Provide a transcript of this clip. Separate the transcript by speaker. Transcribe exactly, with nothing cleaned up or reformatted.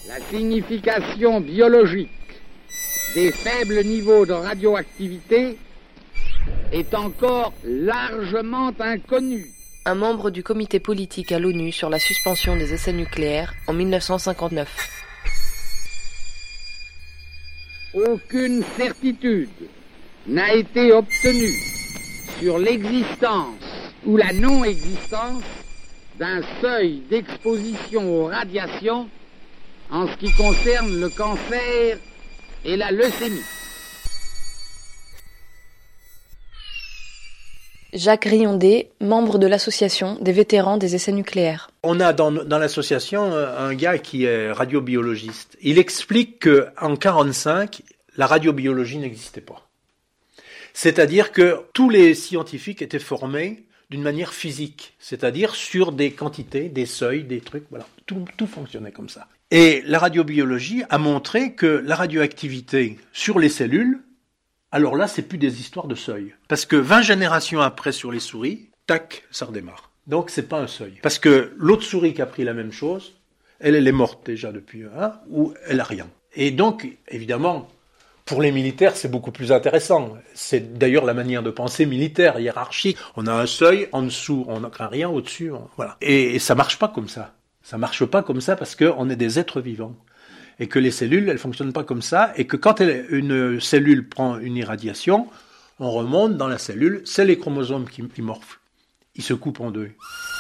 Speaker 1: La signification biologique des faibles niveaux de radioactivité est encore largement inconnue.
Speaker 2: Un membre du comité politique à l'ONU sur la suspension des essais nucléaires en mille neuf cent cinquante-neuf.
Speaker 1: Aucune certitude n'a été obtenue sur l'existence ou la non-existence d'un seuil d'exposition aux radiations en ce qui concerne le cancer et la leucémie.
Speaker 2: Jacques Riondé, membre de l'association des vétérans des essais nucléaires.
Speaker 3: On a dans, dans l'association un gars qui est radiobiologiste. Il explique qu'en mille neuf cent quarante-cinq, la radiobiologie n'existait pas. C'est-à-dire que tous les scientifiques étaient formés d'une manière physique, c'est-à-dire sur des quantités, des seuils, des trucs, voilà, tout, tout fonctionnait comme ça. Et la radiobiologie a montré que la radioactivité sur les cellules, alors là, c'est plus des histoires de seuil. Parce que vingt générations après sur les souris, tac, ça redémarre. Donc c'est pas un seuil. Parce que l'autre souris qui a pris la même chose, elle, elle est morte déjà depuis un, hein, ou elle a rien. Et donc, évidemment, pour les militaires, c'est beaucoup plus intéressant. C'est d'ailleurs la manière de penser militaire, hiérarchique. On a un seuil, en dessous, on n'a rien, au-dessus, on, voilà. Et, et ça marche pas comme ça. Ça marche pas comme ça parce qu'on est des êtres vivants. Et que les cellules, elles fonctionnent pas comme ça. Et que quand elle, une cellule prend une irradiation, on remonte dans la cellule, c'est les chromosomes qui, qui morflent. Ils se coupent en deux.